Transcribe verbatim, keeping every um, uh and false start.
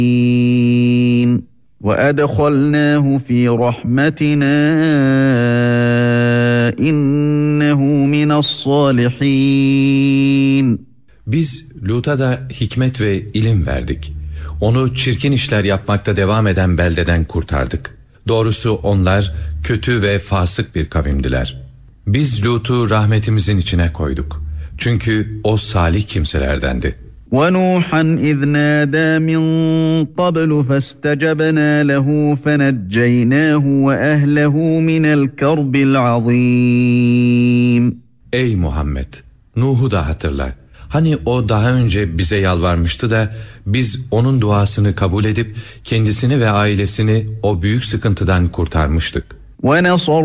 وَأَدْخَلْنَاهُ فِي رَحْمَتِنَا إِنَّهُ مِنَ الصَّالِحِينَ. Biz Lut'a da hikmet ve ilim verdik. Onu çirkin işler yapmakta devam eden beldeden kurtardık. Doğrusu onlar kötü ve fasık bir kavimdiler. Biz Lut'u rahmetimizin içine koyduk. Çünkü o salih kimselerdendi. وَنُوحًا إِذْ نَادَى مِنْ قَبْلُ فَاسْتَجَبْنَا لَهُ فَنَجَّيْنَاهُ وَأَهْلَهُ مِنَ الْكَرْبِ الْعَظِيمِ. Ey Muhammed! Nuh'u da hatırla. Hani o daha önce bize yalvarmıştı da biz onun duasını kabul edip kendisini ve ailesini o büyük sıkıntıdan kurtarmıştık. وَنَصَرْنَاهُ